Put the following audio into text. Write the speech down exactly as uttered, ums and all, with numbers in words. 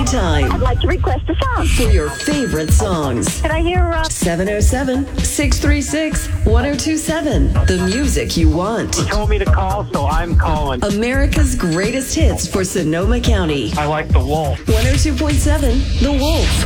anytime I'd like to request a song. for your favorite songs. Can I hear uh, seven oh seven, six three six, one oh two seven. The music you want. Told me to call, so I'm calling. America's greatest hits for Sonoma County. I like the Wolf. one oh two point seven The Wolf.